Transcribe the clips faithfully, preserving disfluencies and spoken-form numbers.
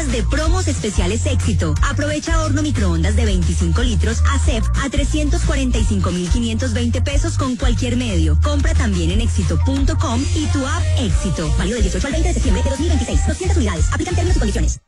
semanas de promos especiales Éxito. Aprovecha horno microondas de veinticinco litros A C E P a trescientos cuarenta y cinco mil quinientos veinte pesos con cualquier medio. Compra también en éxito punto com y tu app Éxito. Válido del dieciocho al veinte de septiembre de dos mil veintiséis. doscientas unidades. Aplican términos y condiciones.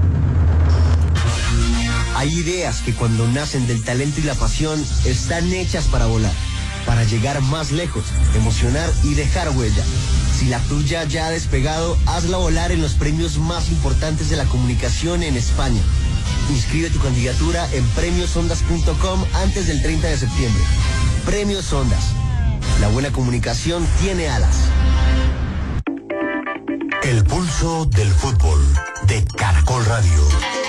Hay ideas que cuando nacen del talento y la pasión están hechas para volar, para llegar más lejos, emocionar y dejar huella. Si la tuya ya ha despegado, hazla volar en los premios más importantes de la comunicación en España. Inscribe tu candidatura en premios ondas punto com antes del treinta de septiembre. Premios Ondas. La buena comunicación tiene alas. El pulso del fútbol de Caracol Radio.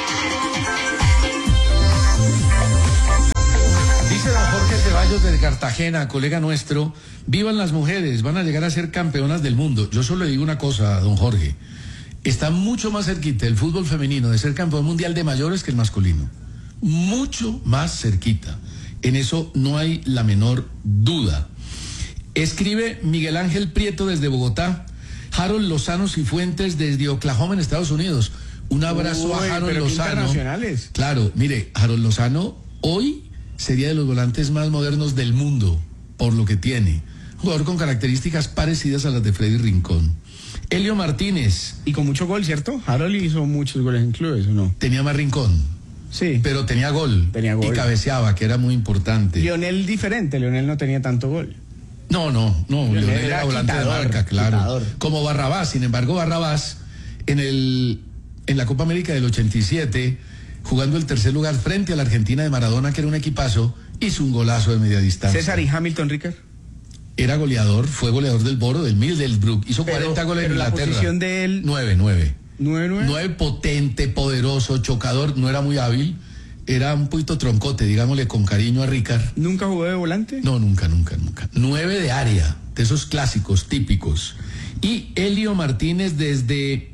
Dice don Jorge Ceballos de Cartagena, colega nuestro, vivan las mujeres, van a llegar a ser campeonas del mundo. Yo solo le digo una cosa, don Jorge, está mucho más cerquita el fútbol femenino de ser campeón mundial de mayores que el masculino. Mucho más cerquita. En eso no hay la menor duda. Escribe Miguel Ángel Prieto desde Bogotá, Harold Lozano Cifuentes desde Oklahoma en Estados Unidos. Un abrazo Uy, a Harold pero Lozano. Internacionales. Claro, mire, Harold Lozano hoy sería de los volantes más modernos del mundo, por lo que tiene. Jugador con características parecidas a las de Freddy Rincón. Elio Martínez. Y con mucho gol, ¿cierto? Harold hizo muchos goles en clubes, ¿o no? Tenía más Rincón. Sí. Pero tenía gol. Tenía gol. Y cabeceaba, que era muy importante. Lionel diferente, Lionel no tenía tanto gol. No, no, no. Lionel Lionel era era volante quitador, de marca, claro. quitador. Como Barrabás. Sin embargo, Barrabás, en el en la Copa América del ochenta y siete, jugando el tercer lugar frente a la Argentina de Maradona, que era un equipazo, hizo un golazo de media distancia. César y Hamilton, Ricard. Era goleador, fue goleador del Boro, del Middlesbrough. Hizo pero, cuarenta goles en Inglaterra. La posición de él... Nueve, nueve. ¿Nueve, nueve? Nueve, potente, poderoso, chocador, no era muy hábil. Era un poquito troncote, digámosle con cariño a Ricard. ¿Nunca jugó de volante? No, nunca, nunca, nunca. Nueve de área, de esos clásicos típicos. Y Elio Martínez desde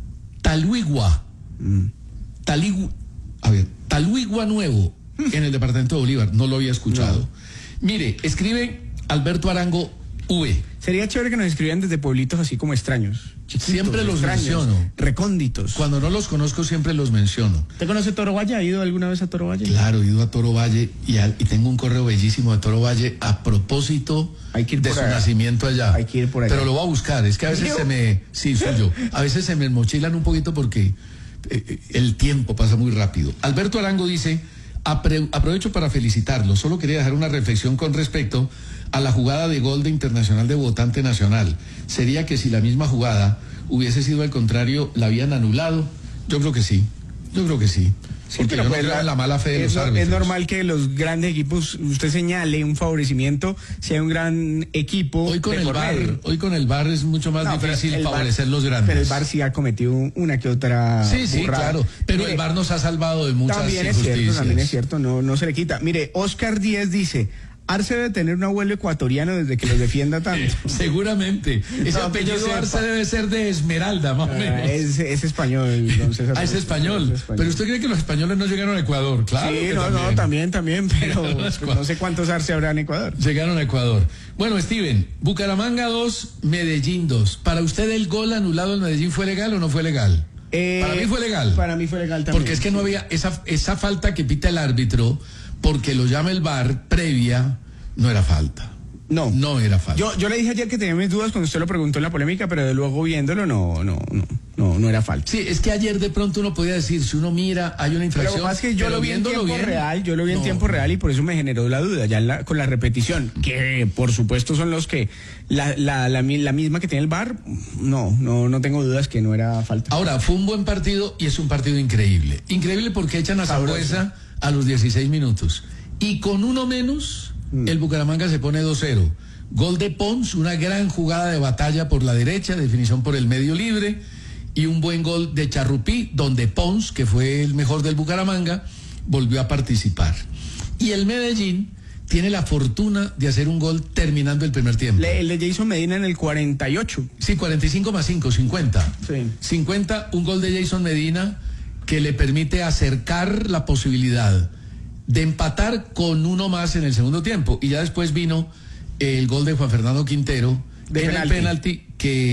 Taluigua. Mm. Taligua, a ver, Taluigua Nuevo, en el departamento de Bolívar. No lo había escuchado. No. Mire, escribe Alberto Arango V. Sería chévere que nos escribieran desde pueblitos así como extraños. Siempre los extraños, menciono. Recónditos. Cuando no los conozco siempre los menciono. ¿Te conoce Toro Valle? ¿Ha ido alguna vez a Toro Valle? Claro, he ido a Toro Valle y, a, y tengo un correo bellísimo de Toro Valle a propósito Hay que ir de por su allá. nacimiento allá. Hay que ir por allá. Pero lo voy a buscar, es que a veces ¿Yo? se me... Sí, soy yo. A veces se me mochilan un poquito porque eh, el tiempo pasa muy rápido. Alberto Arango dice, apre, aprovecho para felicitarlo, solo quería dejar una reflexión con respecto a la jugada de gol de Internacional de votante nacional. Sería que si la misma jugada hubiese sido al contrario, ¿la habían anulado? Yo creo que sí, yo creo que sí. Sí, porque pero yo pues no creo la, en la mala fe de es, los árbitros. Es normal que los grandes equipos, usted señale un favorecimiento, si hay un gran equipo. Hoy con el V A R, hoy con el V A R es mucho más no, difícil favorecer bar, los grandes. Pero el V A R sí ha cometido una que otra. Sí, sí, burrada. Claro. Pero Mire, el V A R nos ha salvado de muchas también injusticias. Es cierto, también es cierto, no, no se le quita. Mire, Oscar Díez dice, Arce debe tener un abuelo ecuatoriano desde que los defienda tanto. Seguramente. Ese no, apellido Arce debe ser de Esmeralda, más o menos. Ah, es, es español, don César. Ah, es español. es español. Pero usted cree que los españoles no llegaron a Ecuador, claro. Sí, no, también. no, también, también, pero pues, no sé cuántos Arce habrá en Ecuador. Llegaron a Ecuador. Bueno, Steven, Bucaramanga dos, Medellín dos. ¿Para usted el gol anulado en Medellín fue legal o no fue legal? Eh, para mí fue legal. Para mí fue legal también. Porque es que no había esa, esa falta que pita el árbitro, porque lo llama el V A R previa, no era falta. No. No era falta. Yo, yo le dije ayer que tenía mis dudas cuando usted lo preguntó en la polémica, pero de luego viéndolo no, no, no, no, no era falta. Sí, es que ayer de pronto uno podía decir, si uno mira, hay una infracción. Pero lo que pasa es que yo lo vi en tiempo bien, real, yo lo vi en no. tiempo real y por eso me generó la duda, ya la, con la repetición, que por supuesto son los que, la, la, la, la misma que tiene el V A R, no, no, no tengo dudas que no era falta. Ahora, fue un buen partido y es un partido increíble. Increíble porque echan a Sangüesa a los dieciséis minutos. Y con uno menos, mm. el Bucaramanga se pone dos cero. Gol de Pons, una gran jugada de batalla por la derecha, definición por el medio libre, y un buen gol de Charrupí, donde Pons, que fue el mejor del Bucaramanga, volvió a participar. Y el Medellín tiene la fortuna de hacer un gol terminando el primer tiempo. El de Jason Medina en el cuarenta y ocho. Sí, cuarenta y cinco más cinco, cincuenta. Sí. cincuenta, un gol de Jason Medina que le permite acercar la posibilidad de empatar con uno más en el segundo tiempo. Y ya después vino el gol de Juan Fernando Quintero de en penalti. el penalti que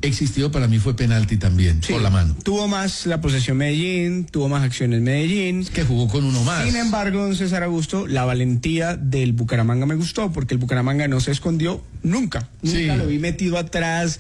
existido para mí fue penalti también, Sí, por la mano. tuvo más la posesión Medellín, tuvo más acciones Medellín. Que jugó con uno más. Sin embargo, don César Augusto, la valentía del Bucaramanga me gustó, porque el Bucaramanga no se escondió nunca. Nunca Sí. lo vi metido atrás,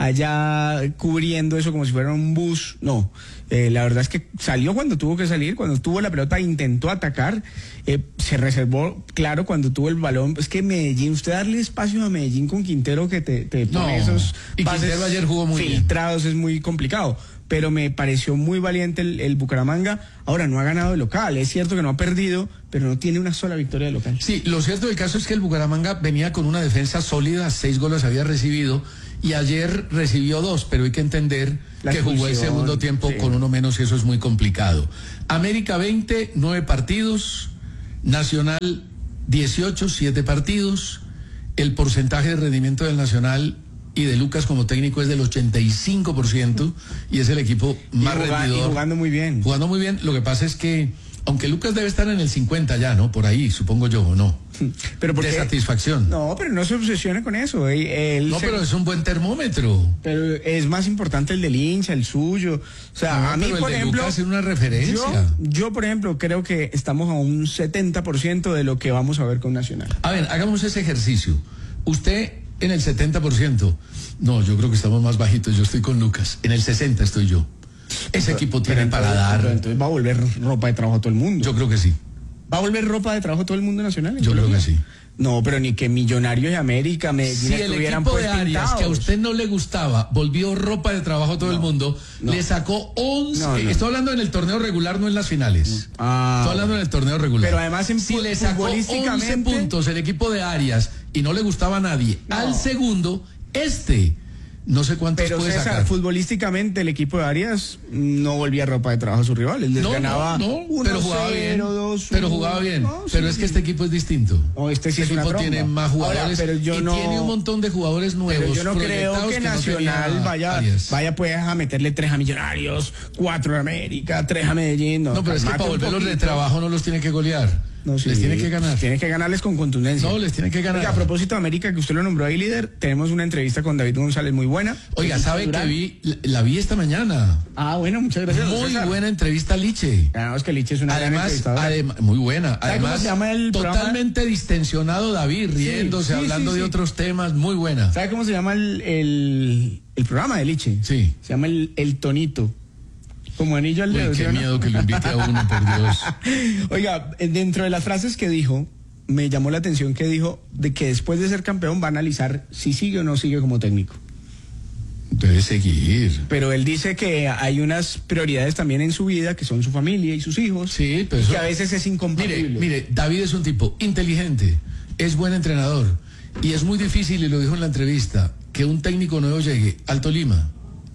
allá cubriendo eso como si fuera un bus. No, eh, la verdad es que salió cuando tuvo que salir, cuando tuvo la pelota intentó atacar, eh, se reservó, claro, cuando tuvo el balón. Es que Medellín, usted darle espacio a Medellín con Quintero que te, te pone No, esos y pases Quintero ayer jugó muy bien. filtrados, es muy complicado. Pero me pareció muy valiente el, el Bucaramanga. Ahora no ha ganado de local, es cierto que no ha perdido, pero no tiene una sola victoria de local. Sí, lo cierto del caso es que el Bucaramanga venía con una defensa sólida, seis goles había recibido y ayer recibió dos, pero hay que entender La que jugó el expulsión, segundo tiempo sí. con uno menos y eso es muy complicado. América veinte, nueve partidos, Nacional dieciocho, siete partidos, el porcentaje de rendimiento del Nacional y de Lucas como técnico es del ochenta y cinco por ciento y es el equipo más y, juga- rendidor. y jugando muy bien. Jugando muy bien, lo que pasa es que, aunque Lucas debe estar en el cincuenta ya, ¿no? Por ahí, supongo yo, ¿o no? Pero ¿por De qué? satisfacción. No, No, pero no se obsesione con eso. eh, él se- pero es un buen termómetro. pero es más importante el del hincha, el suyo. O sea, No, a mí, pero el por de ejemplo, Lucas es una referencia. Yo, yo, por ejemplo, creo que estamos a un setenta por ciento de lo que vamos a ver con Nacional. A ver, hagamos ese ejercicio. Usted en el setenta por ciento. No, yo creo que estamos más bajitos. Yo estoy con Lucas. En el sesenta estoy yo. Ese equipo tiene Pero para entonces- dar. pero entonces va a volver ropa de trabajo a todo el mundo. Yo creo que sí. ¿Va a volver ropa de trabajo a todo el mundo nacional? en Yo creo Colombia? que sí. No, pero ni que Millonarios de América me Si el estuvieran equipo pues de Arias, pintados. que a usted no le gustaba, volvió ropa de trabajo a todo el mundo, no. le sacó once. No, no. Estoy hablando en el torneo regular, no en las finales. Ah, Estoy hablando en el torneo regular. Pero además en si fu- le sacó once futbolísticamente- puntos el equipo de Arias y no le gustaba a nadie, No. al segundo, este, no sé cuántos Pero puede César, sacar. futbolísticamente el equipo de Arias no volvía ropa de trabajo a sus rivales. Les No, ganaba no, no, pero jugaba bien. dos, pero jugaba bien. No, pero sí, es que sí. este equipo es distinto. No, este sí es equipo una tiene tromba. más jugadores Ahora, pero yo y no- tiene un montón de jugadores nuevos. Pero yo no creo proyectados que no Nacional tenía vaya, Arias. vaya pues a meterle tres a Millonarios, cuatro a América, tres a Medellín. No, No, pero es que calmate para un volverlos de poquito. trabajo no los tiene que golear. No, sí, les tiene que ganar. Tiene que ganarles con contundencia. No, les tiene que ganar. Oiga, a propósito de América, que usted lo nombró ahí líder, tenemos una entrevista con David González muy buena. Oiga, Liche ¿sabe que Durán. vi? La, la vi esta mañana. Ah, bueno, muchas gracias. don Muy César. buena entrevista a Liche. Ah, es que Liche es una gran Además, entrevistadora. adem- muy buena. ¿Sabe cómo Además, se llama el programa? totalmente distensionado David, riéndose, sí, sí, hablando sí. de otros temas. Muy buena. ¿Sabe cómo se llama el, el, el programa de Liche? Sí. Se llama el, el Tonito. Como anillo al Uy, dedo. ¿sí qué o no? miedo que lo invite a uno, por Dios. Oiga, eh, dentro de las frases que dijo, me llamó la atención que dijo de que después de ser campeón va a analizar si sigue o no sigue como técnico. Debe seguir. Pero él dice que hay unas prioridades también en su vida, que son su familia y sus hijos. Sí, pero y eso- que a veces es incompatible. Mire, mire, David es un tipo inteligente, es buen entrenador y es muy difícil, y lo dijo en la entrevista, que un técnico nuevo llegue al Tolima,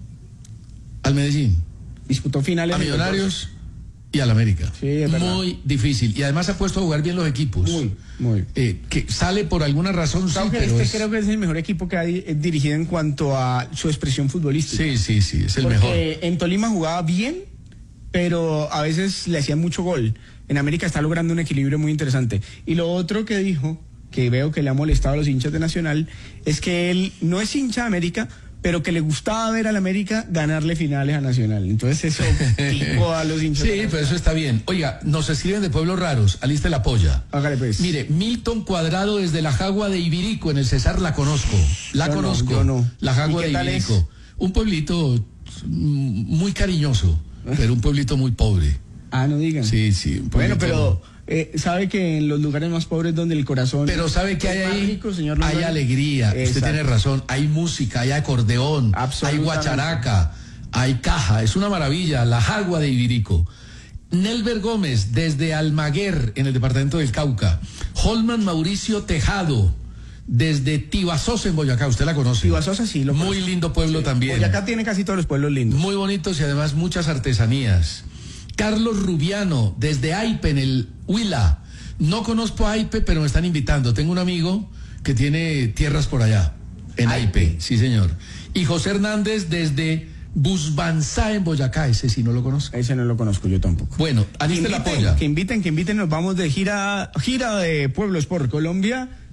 al Medellín, Disputó finales. a en los Millonarios y al América. Sí, es verdad. Muy difícil. Y además ha puesto a jugar bien los equipos. Muy, muy. Eh, que sale por alguna razón, sí, Creo que pero este es- creo que es el mejor equipo que ha di- eh, dirigido en cuanto a su expresión futbolística. Sí, sí, sí, es el Porque mejor. en Tolima jugaba bien, pero a veces le hacían mucho gol. En América está logrando un equilibrio muy interesante. Y lo otro que dijo, que veo que le ha molestado a los hinchas de Nacional, es que él no es hincha de América, pero que le gustaba ver al América ganarle finales a Nacional. Entonces eso picó a los hinchas. Sí, de pero Nacional. eso está bien. Oiga, nos escriben de pueblos raros. Aliste la polla. Hágale pues. Mire, Milton Cuadrado desde la Jagua de Ibirico, en el Cesar, la conozco. La Yo no, conozco. yo no. La Jagua ¿Y qué de tal Ibirico. es? Un pueblito mm, muy cariñoso, pero un pueblito muy pobre. Ah, no digan. Sí, sí. un Bueno, pueblito- pero eh, sabe que en los lugares más pobres donde el corazón... Pero ¿sabe que hay es más ahí? rico, señor Hay Londoño? alegría, usted Exacto. tiene razón, hay música, hay acordeón, hay Absolutamente. guacharaca, hay caja, es una maravilla, la Jagua de Ibirico. Nelber Gómez, desde Almaguer, en el departamento del Cauca. Holman Mauricio Tejado, desde Tibasosa, en Boyacá, usted la conoce. Tibasosa sí, lo Muy conozco. lindo pueblo también. Boyacá tiene casi todos los pueblos lindos. Muy bonitos y además muchas artesanías. Carlos Rubiano, desde Aipe, en el Huila. No conozco a Aipe, pero me están invitando. Tengo un amigo que tiene tierras por allá, en Aipe, Aipe. sí señor. Y José Hernández desde Busbanzá, en Boyacá, ese sí no lo conozco. Ese no lo conozco yo tampoco. Bueno, Que aliste la inviten, polla. que inviten, que inviten, nos vamos de gira, gira de Pueblos por Colombia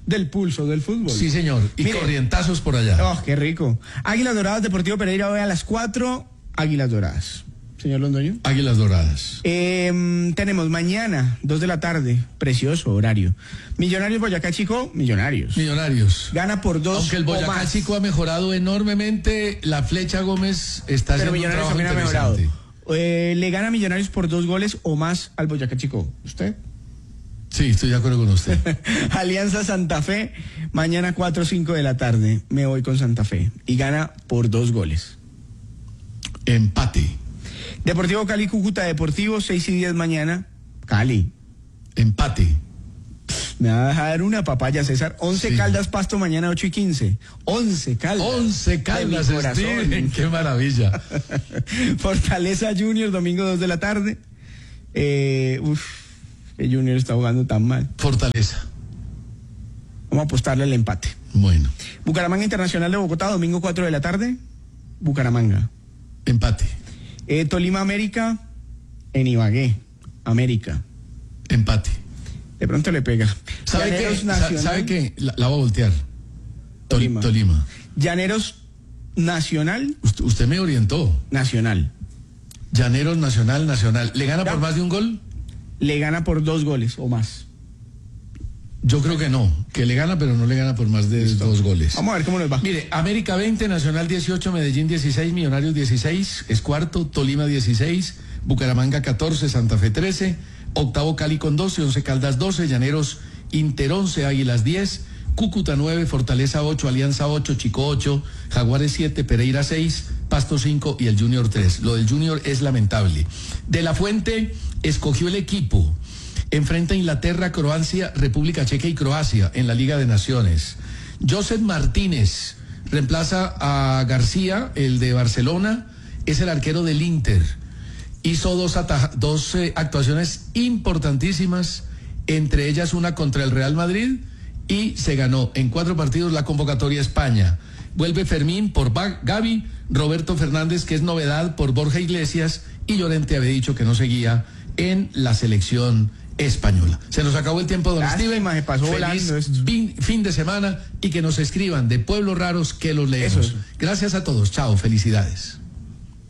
del pulso del fútbol. Sí, señor. Y Mire, corrientazos por allá. Oh, qué rico. Águilas Doradas, Deportivo Pereira hoy a las cuatro. Águilas Doradas. Señor Londoño. Águilas Doradas. Eh, tenemos mañana, dos de la tarde, precioso horario. Millonarios Boyacá Chico, Millonarios. Millonarios. Gana por dos. Aunque el o Boyacá más. Chico ha mejorado enormemente, la Flecha Gómez está Pero haciendo un Millonarios trabajo también ha mejorado. interesante. Eh, le gana Millonarios por dos goles o más al Boyacá Chico. ¿Usted? Sí, estoy de acuerdo con usted. Alianza Santa Fe, mañana cuatro o cinco de la tarde. Me voy con Santa Fe. Y gana por dos goles. Empate. Deportivo Cali, Cúcuta Deportivo, seis y diez mañana. Cali. Empate. Me va a dejar una papaya, César. Once Sí. Caldas, Pasto, mañana ocho y quince. Once Caldas. Once Caldas, de mi corazón. Steven, qué maravilla. Fortaleza Junior, domingo dos de la tarde. Eh, uf, el Junior está jugando tan mal. Fortaleza. Vamos a apostarle al empate. Bueno, Bucaramanga Internacional de Bogotá, domingo cuatro de la tarde. Bucaramanga. empate. Eh, Tolima América, en Ibagué. América. Empate. De pronto le pega. ¿Sabe qué? Llaneros Sa- Nacional. ¿Sabe qué? La, la voy a voltear. Tol- Tolima. Tolima. Llaneros Nacional, Usted, usted me orientó. Nacional. Llaneros Nacional, Nacional. ¿Le gana Ya. por más de un gol? Le gana por dos goles o más. Yo creo que no. Que le gana, pero no le gana por más de dos goles. Vamos a ver cómo nos va. Mire, América veinte, Nacional dieciocho, Medellín dieciséis, Millonarios dieciséis, es cuarto, Tolima dieciséis, Bucaramanga catorce, Santa Fe trece, octavo Cali con doce, once Caldas doce, Llaneros Inter once, Águilas diez, Cúcuta nueve, Fortaleza ocho, Alianza ocho, Chico ocho, Jaguares siete, Pereira seis, Pasto cinco y el Junior tres. Lo del Junior es lamentable. De la Fuente escogió el equipo. Enfrenta a Inglaterra, Croacia, República Checa y Croacia en la Liga de Naciones. Joseph Martínez reemplaza a García, el de Barcelona, es el arquero del Inter. Hizo dos, ataja- dos eh, actuaciones importantísimas, entre ellas una contra el Real Madrid, y se ganó en cuatro partidos la convocatoria a España. Vuelve Fermín por Ba- Gavi, Roberto Fernández, que es novedad, por Borja Iglesias, y Llorente había dicho que no seguía en la selección española. Se nos acabó el tiempo, don Lástima, Steven. se pasó Feliz volando esto. fin, fin de semana y que nos escriban de pueblos raros que los leemos. Eso. Gracias a todos. Chao, felicidades.